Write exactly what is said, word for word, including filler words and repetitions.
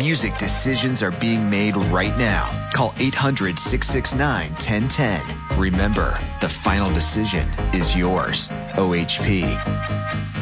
music decisions are being made right now. Call eight hundred, six six nine, one zero one zero. Remember, the final decision is yours. O H P.